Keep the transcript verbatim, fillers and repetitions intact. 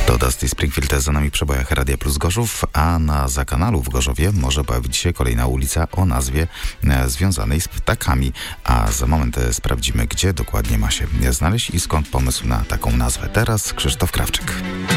To Dusty Springfield za nami w przebojach Radia Plus Gorzów, a na Zakanalu w Gorzowie może pojawić się kolejna ulica o nazwie e, związanej z ptakami. A za moment e, sprawdzimy, gdzie dokładnie ma się znaleźć i skąd pomysł na taką nazwę. Teraz Krzysztof Krawczyk.